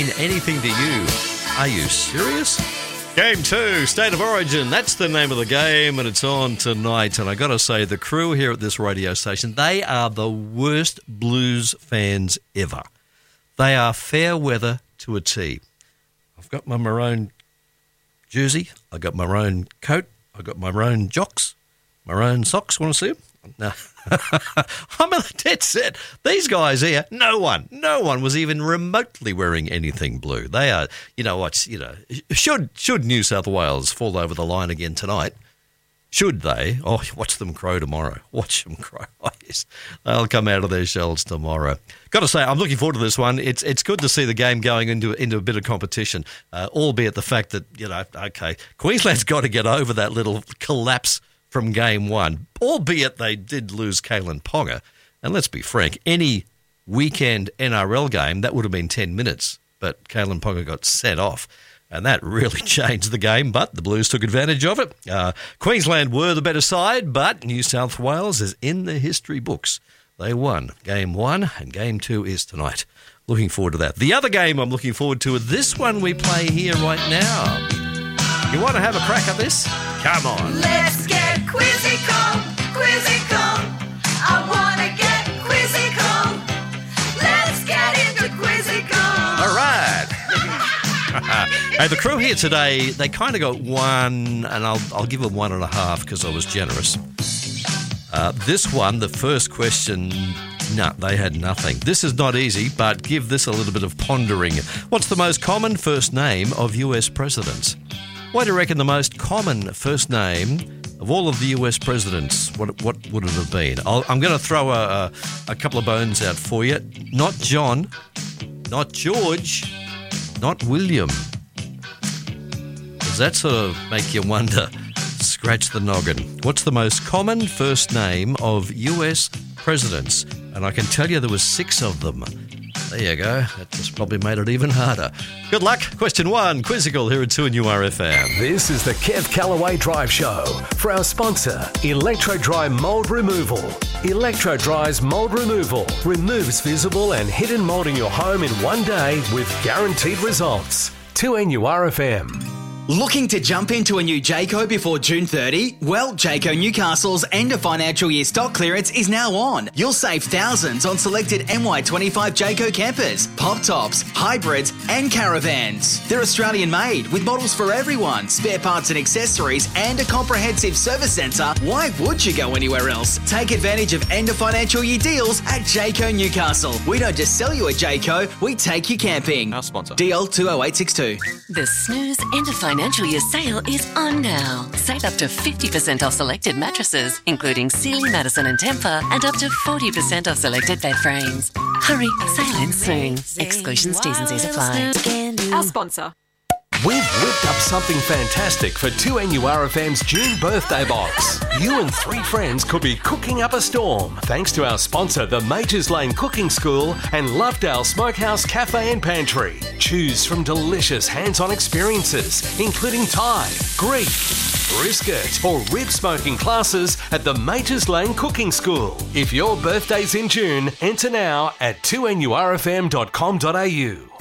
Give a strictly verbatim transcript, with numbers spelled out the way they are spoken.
mean anything to you. Are you serious? Game two, State of Origin. That's the name of the game, and it's on tonight. And I got to say, the crew here at this radio station, they are the worst blues fans ever. They are fair weather to a T. I've got my maroon jersey. I got my maroon coat. I got my maroon jocks, maroon socks. Want to see them? No. I'm a dead set. These guys here, no one, no one was even remotely wearing anything blue. They are, you know what, you know, should should New South Wales fall over the line again tonight? Should they? Oh, watch them crow tomorrow. Watch them crow. Oh, yes. They'll come out of their shells tomorrow. Got to say, I'm looking forward to this one. It's it's good to see the game going into into a bit of competition, uh, albeit the fact that, you know, okay, Queensland's got to get over that little collapse from game one, albeit they did lose Kalen Ponga. And let's be frank, any weekend N R L game, that would have been ten minutes, but Kalen Ponga got set off, and that really changed the game, but the Blues took advantage of it. Uh, Queensland were the better side, but New South Wales is in the history books. They won game one, and game two is tonight. Looking forward to that. The other game I'm looking forward to is this one we play here right now. You want to have a crack at this? Come on. Let's get quizzical, quizzical. I want to get quizzical. Let's get into quizzical. All right. Hey, the crew here today, they kind of got one, and I'll I'll give them one and a half because I was generous. Uh, this one, the first question, no, they had nothing. This is not easy, but give this a little bit of pondering. What's the most common first name of U S presidents? What do you reckon the most common first name of all of the U S presidents, what what would it have been? I'll, I'm going to throw a, a, a couple of bones out for you. Not John, not George, not William. Does that sort of make you wonder? Scratch the noggin. What's the most common first name of U S presidents? And I can tell you there was six of them. There you go. That just probably made it even harder. Good luck. Question one, Quizzical here at two N U R F M. This is the Kev Callaway Drive Show for our sponsor, Electro Dry Mold Removal. Electro Dry's Mold Removal removes visible and hidden mold in your home in one day with guaranteed results. two N U R F M. Looking to jump into a new Jayco before June thirtieth? Well, Jayco Newcastle's end of financial year stock clearance is now on. You'll save thousands on selected M Y twenty-five Jayco campers, pop tops, hybrids and caravans. They're Australian made with models for everyone, spare parts and accessories and a comprehensive service centre. Why would you go anywhere else? Take advantage of end of financial year deals at Jayco Newcastle. We don't just sell you a Jayco, we take you camping. Our sponsor. D L two oh eight six two. The Snooze end of financial year sale is on now. Save up to fifty percent off selected mattresses, including Sealy, Madison and Tempur, and up to forty percent off selected bed frames. Hurry, sale ends soon. Exclusions, T's and C's apply. Our sponsor. We've whipped up something fantastic for two N U R F M's June birthday box. You and three friends could be cooking up a storm thanks to our sponsor, the Majors Lane Cooking School and Lovedale Smokehouse Cafe and Pantry. Choose from delicious hands-on experiences, including Thai, Greek, brisket or rib smoking classes at the Majors Lane Cooking School. If your birthday's in June, enter now at two N U R F M dot com dot A U.